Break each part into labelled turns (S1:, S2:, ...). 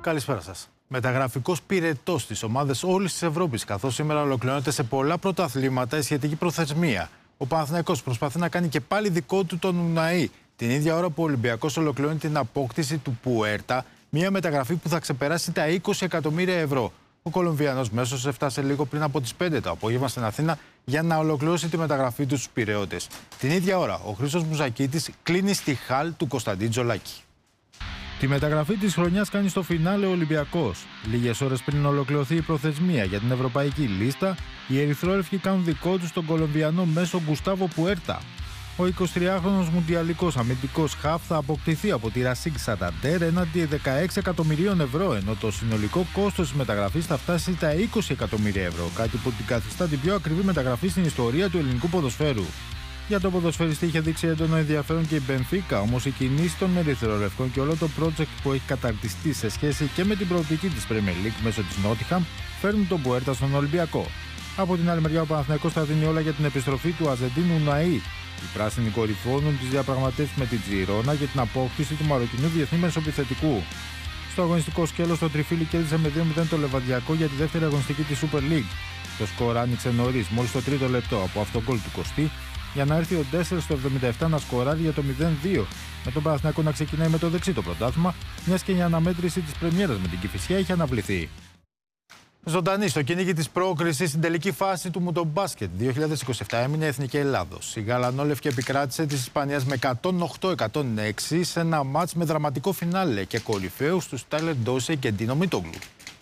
S1: Καλησπέρα σας. Μεταγραφικός πυρετός στις ομάδες όλης της Ευρώπης, καθώς σήμερα ολοκληρώνεται σε πολλά πρωταθλήματα η σχετική προθεσμία. Ο Παναθηναϊκός προσπαθεί να κάνει και πάλι δικό του τον Ουναή, την ίδια ώρα που ο Ολυμπιακός ολοκληρώνει την απόκτηση του Πουέρτα, μια μεταγραφή που θα ξεπεράσει τα 20 εκατομμύρια ευρώ. Ο Κολομβιανός μέσος έφτασε λίγο πριν από τις 5 το απόγευμα στην Αθήνα για να ολοκληρώσει τη μεταγραφή του στους Πειραιώτες. Την ίδια ώρα, ο Χρήστος Μουζακίτης κλείνει στη Χαλ του Κωνσταντίν Τζολάκη. Τη μεταγραφή της χρονιάς κάνει στο φινάλε ο Ολυμπιακός. Λίγες ώρες πριν ολοκληρωθεί η προθεσμία για την ευρωπαϊκή λίστα, οι ερυθρόλευκοι κάνουν δικό τους τον Κολομβιανό μέσο Γκουστάβο Πουέρτα. Ο 23χρονος μουντιαλικός αμυντικός χαφ θα αποκτηθεί από τη Ρασίγκ Σανταντέρ έναντι 16 εκατομμυρίων ευρώ, ενώ το συνολικό κόστος της μεταγραφής θα φτάσει στα 20 εκατομμύρια ευρώ, κάτι που την καθιστά την πιο ακριβή μεταγραφή στην ιστορία του ελληνικού ποδοσφαίρου. Για τον ποδοσφαιριστή είχε δείξει έντονο ενδιαφέρον και η Μπενφίκα, όμως η κινήση των ερυθρολευκών και όλο το project που έχει καταρτιστεί σε σχέση και με την προοπτική της Premier League μέσω της Νότιχαμ φέρνουν τον Πουέρτα στον Ολυμπιακό. Από την άλλη μεριά, ο Παναθηναϊκός θα δίνει όλα για την επιστροφή του Αζεντίνου Ουναή. Οι πράσινοι κορυφώνουν τις διαπραγματεύσεις με την Τζιρόνα για την απόκτηση του Μαροκινού διεθνή μεσοπιθετικού. Στο αγωνιστικό σκέλος, το Τριφύλι κέρδισε με 2-0 το Λεβαδιακό για τη δεύτερη αγωνιστική της Super League. Το σκορ άνοιξε νωρίς, μόλις το τρίτο λεπτό από αυτό γκολ του Κωστή, για να έρθει ο Ντέσσερ στο 77 να σκοράρει για το 0-2, με τον Παναθηναϊκό να ξεκινάει με το δεξί το πρωτάθλημα, μιας και η αναμέτρηση της πρεμιέρας με την Κηφισιά είχε αναβληθεί. Ζωντανή στο κυνήγι της πρόκρισης στην τελική φάση του Μουντομπάσκετ 2027 έμεινε η Εθνική Ελλάδος. Η γαλανόλευκη επικράτησε της Ισπανίας με 108-106 σε ένα μάτς με δραματικό φινάλε και κορυφαίους του Τάιλερ Ντόσεϊ και Ντίνο Μίτογλου.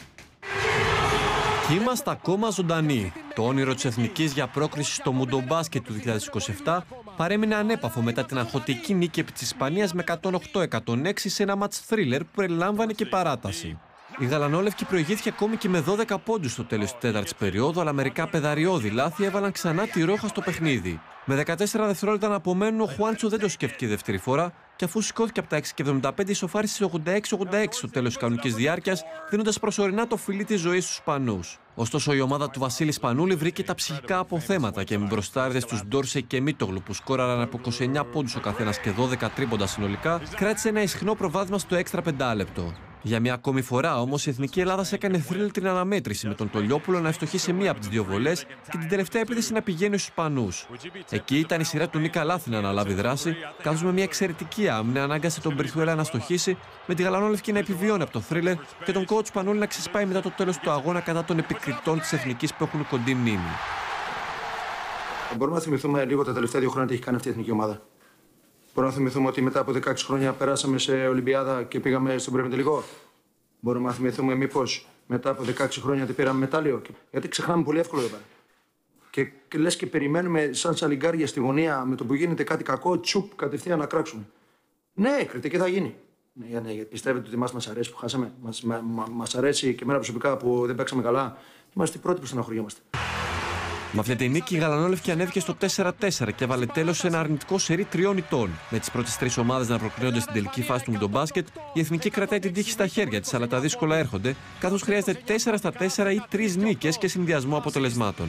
S2: Είμαστε ακόμα ζωντανοί. Το όνειρο της Εθνικής για πρόκριση στο Μουντομπάσκετ του 2027 παρέμεινε ανέπαφο μετά την αγχωτική νίκη επί της Ισπανίας με 108-106 σε ένα μάτς θρίλερ που περιλάμβανε και παράταση. Η γαλανόλευκη προηγήθηκε ακόμη και με 12 πόντους στο τέλος της τέταρτης περίοδου, αλλά μερικά πεδαριώδη λάθη έβαλαν ξανά τη ρόχα στο παιχνίδι. Με 14 δευτερόλεπτα να απομένουν, ο Χουάντσο δεν το σκέφτηκε δεύτερη φορά και αφού σηκώθηκε από τα 6,75, ισοφάρισε 86-86 στο τέλος της κανονικής διάρκειας, δίνοντας προσωρινά το φιλί της ζωής στους Ισπανούς. Ωστόσο, η ομάδα του Βασίλη Σπανούλη βρήκε τα ψυχικά αποθέματα και με μπροστάριδες τους Ντόρσεϊ και Μίτογλου που σκόραραν από 29 πόντους ο καθένας και 12 τρίποντα συνολικά, κράτησε ένα ισχνό προβάδισμα στο έξτρα πεντάλεπτο. Για μια ακόμη φορά όμως η Εθνική Ελλάδα έκανε θρύλ την αναμέτρηση, με τον Τολιόπουλο να ευστοχίσει μία από τις δύο βολές και την τελευταία επίθεση να πηγαίνει στους Ισπανούς. Εκεί ήταν η σειρά του Νίκα Λάθη να αναλάβει δράση, καθώς με μια εξαιρετική άμυνα ανάγκασε τον Μπριθουέλα να στοχίσει, με τη γαλανόλευκη να επιβιώνει από το θρίλερ και τον coach Πανούλη να ξεσπάει μετά το τέλος του αγώνα κατά των επικριτών της Εθνικής που έχουν κοντή μνήμη.
S3: Μπορούμε να θυμηθούμε λίγο τα τελευταία 2 χρόνια τι έχει κάνει αυτή η εθνική ομάδα. Μπορούμε να θυμηθούμε ότι μετά από 16 χρόνια περάσαμε σε Ολυμπιάδα και πήγαμε στον προημιτελικό. Μπορούμε να θυμηθούμε μήπως μετά από 16 χρόνια ότι πήραμε μετάλλιο. Γιατί ξεχνάμε πολύ εύκολα εδώ πέρα. Και λες και περιμένουμε σαν σαλιγκάρια στη γωνία με το που γίνεται κάτι κακό, τσουπ, κατευθείαν να κράξουμε. Ναι, κριτική θα γίνει. Ναι, πιστεύετε ότι μας αρέσει που χάσαμε. Μας αρέσει και εμένα προσωπικά που δεν παίξαμε καλά. Είμαστε οι πρώτοι που στεναχωριόμαστε.
S2: Με αυτή τη νίκη, η γαλανόλευκη ανέβηκε στο 4-4 και έβαλε τέλος σε ένα αρνητικό σερί 3 ηττών. Με τις πρώτες 3 ομάδες να προκρίνονται στην τελική φάση του Μουντομπάσκετ, η Εθνική κρατάει την τύχη στα χέρια της, αλλά τα δύσκολα έρχονται, καθώς χρειάζεται 4-4 ή 3 νίκες και συνδυασμό αποτελεσμάτων.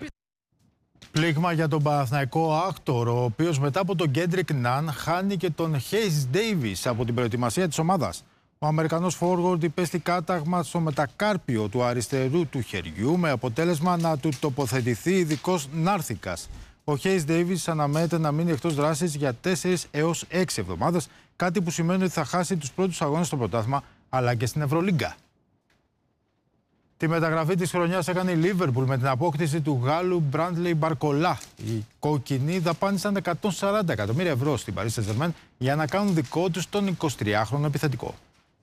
S1: Πλήγμα για τον Παναθηναϊκό Άκτορ, ο οποίος μετά από τον Κέντρικ Ναν χάνει και τον Χέις Ντέιβις από την προετοιμασία της ομάδας. Ο Αμερικανός forward υπέστη κάταγμα στο μετακάρπιο του αριστερού του χεριού με αποτέλεσμα να του τοποθετηθεί ειδικός νάρθικας. Ο Χέις Ντέιβις αναμένεται να μείνει εκτός δράσης για 4 έως 6 εβδομάδες, κάτι που σημαίνει ότι θα χάσει τους πρώτους αγώνες στο πρωτάθλημα αλλά και στην Ευρωλίγκα. Τη μεταγραφή της χρονιάς έκανε η Λίβερπουλ με την απόκτηση του Γάλλου Μπράντλεϊ Μπαρκολά. Οι κόκκινοι δαπάνησαν 140 εκατομμύρια ευρώ στην Paris Saint-Germain για να κάνουν δικό τους τον 23χρονο επιθετικό.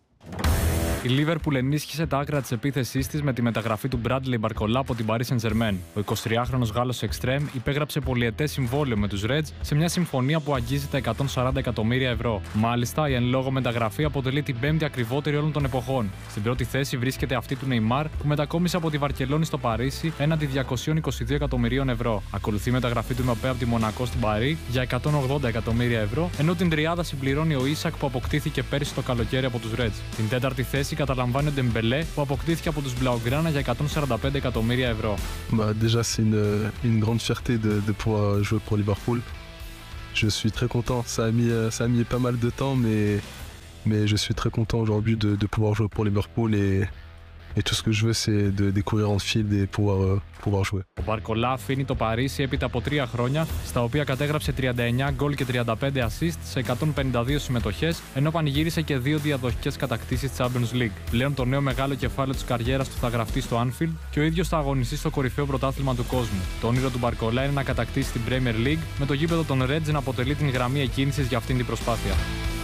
S4: Η Liverpool ενίσχυσε τα άκρα της επίθεσής της με τη μεταγραφή του Bradley Barcola από την Paris Saint-Germain. Ο 23χρονος Γάλλος εξτρέμ υπέγραψε πολυετές συμβόλαιο με τους Reds σε μια συμφωνία που αγγίζει τα 140 εκατομμύρια ευρώ. Μάλιστα, η εν λόγω μεταγραφή αποτελεί την 5η ακριβότερη όλων των εποχών. Στην πρώτη θέση βρίσκεται αυτή του Neymar, που μετακόμισε από τη Βαρκελόνη στο Παρίσι έναντι 222 εκατομμυρίων ευρώ. Ακολουθεί η μεταγραφή του Mbappé από τη Μονακό στην Παρί για 180 εκατομμύρια ευρώ, ενώ την τριάδα συμπληρώνει ο Ίσακ που αποκτήθηκε πέρυσι το καλοκαίρι από τους Reds. Την τέταρτη θέση καταλαμβάνει ο Ντεμπελέ που αποκτήθηκε από τους Blaugrana για 145 εκατομμύρια ευρώ.
S5: Déjà c'est une grande fierté de pouvoir jouer pour Liverpool. Je suis très content. Ça a mis pas mal de temps, Mais je suis très content aujourd'hui de pouvoir jouer pour Liverpool et tout ce que je veux c'est de découvrir en field et pouvoir jouer.
S4: Ο Μπαρκολά αφήνει το Παρίσι έπειτα από 3 χρόνια, στα οποία κατέγραψε 39 γκολ και 35 assist σε 152 συμμετοχές, ενώ πανηγύρισε και 2 διαδοχικές κατακτήσεις Champions League. Πλέον το νέο μεγάλο κεφάλαιο της καριέρας του θα γραφτεί στο Anfield και ο ίδιος θα αγωνιστεί στο κορυφαίο πρωτάθλημα του κόσμου. Το όνειρο του Μπαρκολά είναι να κατακτήσει την Premier League, με το γήπεδο των Reds να αποτελεί την γραμμή εκκίνησης για αυτήν την προσπάθεια.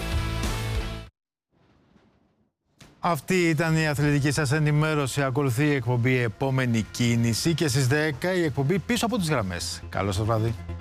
S1: Αυτή ήταν η αθλητική σας ενημέρωση. Ακολουθεί η εκπομπή Επόμενη Κίνηση και στις 10 η εκπομπή Πίσω από τις Γραμμές. Καλό σας βράδυ.